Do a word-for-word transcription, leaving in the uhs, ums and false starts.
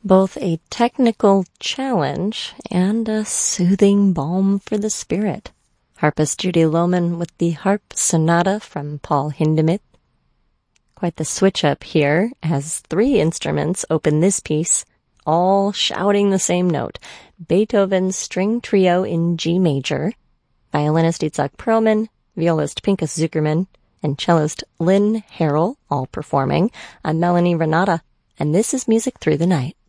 Both a technical challenge and a soothing balm for the spirit. Harpist Judy Lohman with the Harp Sonata from Paul Hindemith. Quite the switch up here, as three instruments open this piece, all shouting the same note. Beethoven's String Trio in G major, violinist Itzhak Perlman, violist Pinchas Zukerman, and cellist Lynn Harrell, all performing. I'm Melanie Renata, and this is Music Through the Night.